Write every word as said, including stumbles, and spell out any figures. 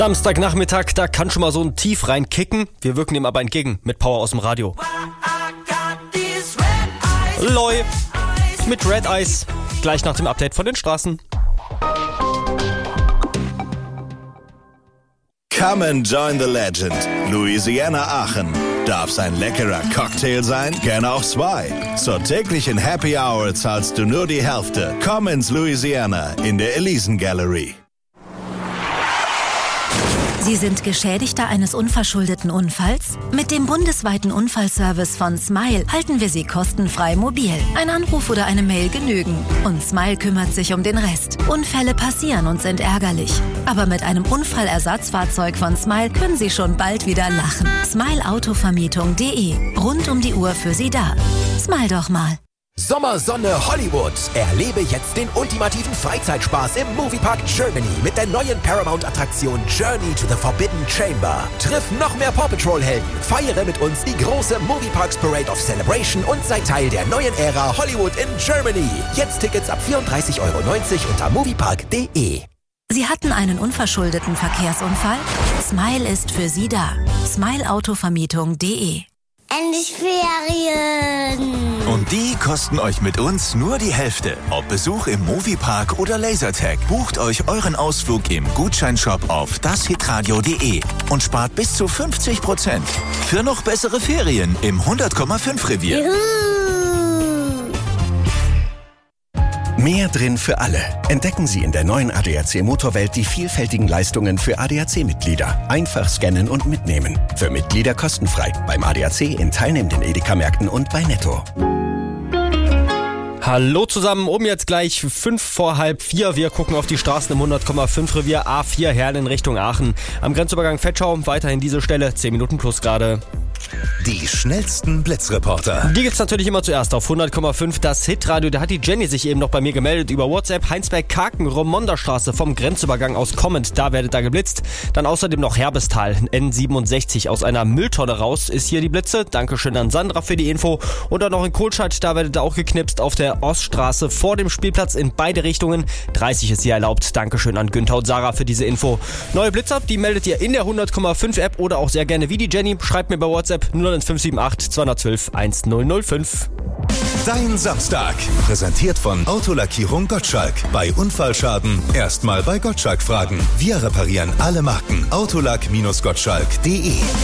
Samstagnachmittag, da kann schon mal so ein Tief reinkicken. Wir wirken dem aber entgegen mit Power aus dem Radio. Loi mit Red Eyes. Gleich nach dem Update von den Straßen. Come and join the legend. Louisiana Aachen. Darf's ein leckerer Cocktail sein? Gerne auch zwei. Zur täglichen Happy Hour zahlst du nur die Hälfte. Komm ins Louisiana in der Elisen Gallery. Sie sind Geschädigter eines unverschuldeten Unfalls? Mit dem bundesweiten Unfallservice von Smile halten wir Sie kostenfrei mobil. Ein Anruf oder eine Mail genügen. Und Smile kümmert sich um den Rest. Unfälle passieren und sind ärgerlich. Aber mit einem Unfallersatzfahrzeug von Smile können Sie schon bald wieder lachen. smile autovermietung punkt de. Rund um die Uhr für Sie da. Smile doch mal. Sommersonne Hollywood. Erlebe jetzt den ultimativen Freizeitspaß im Moviepark Germany mit der neuen Paramount-Attraktion Journey to the Forbidden Chamber. Triff noch mehr Paw Patrol-Helden, feiere mit uns die große Movieparks Parade of Celebration und sei Teil der neuen Ära Hollywood in Germany. Jetzt Tickets ab vierunddreißig Euro neunzig unter moviepark punkt de. Sie hatten einen unverschuldeten Verkehrsunfall? Smile ist für Sie da. smile autovermietung punkt de. Endlich Ferien! Und die kosten euch mit uns nur die Hälfte. Ob Besuch im Moviepark oder Lasertag. Bucht euch euren Ausflug im Gutscheinshop auf das hitradio punkt de und spart bis zu fünfzig Prozent. Für noch bessere Ferien im hundert Komma fünf Revier. Juhu! Mehr drin für alle. Entdecken Sie in der neuen A D A C Motorwelt die vielfältigen Leistungen für A D A C-Mitglieder. Einfach scannen und mitnehmen. Für Mitglieder kostenfrei. Beim A D A C in teilnehmenden Edeka-Märkten und bei Netto. Hallo zusammen, um jetzt gleich fünf vor halb vier. Wir gucken auf die Straßen im hundert Komma fünf Revier A vier Herrn in Richtung Aachen. Am Grenzübergang Vetschau, weiterhin diese Stelle, zehn Minuten plus gerade. Die schnellsten Blitzreporter. Die gibt's natürlich immer zuerst auf hundert Komma fünf, das Hitradio. Da hat die Jenny sich eben noch bei mir gemeldet über WhatsApp. Heinsberg-Kaken, Romonderstraße vom Grenzübergang aus kommend, da werdet da geblitzt. Dann außerdem noch Herbestal, N siebenundsechzig, aus einer Mülltonne raus ist hier die Blitze. Dankeschön an Sandra für die Info. Und dann noch in Kohlstadt, da werdet ihr auch geknipst auf der Oststraße vor dem Spielplatz in beide Richtungen. dreißig ist hier erlaubt. Dankeschön an Günther und Sarah für diese Info. Neue Blitzer, die meldet ihr in der hundert Komma fünf App oder auch sehr gerne wie die Jenny. Schreibt mir bei WhatsApp null eins fünf sieben acht zwei eins zwei eins null null fünf. Dein Samstag. Präsentiert von Autolackierung Gottschalk. Bei Unfallschaden erstmal bei Gottschalk fragen. Wir reparieren alle Marken. autolack Bindestrich gottschalk punkt de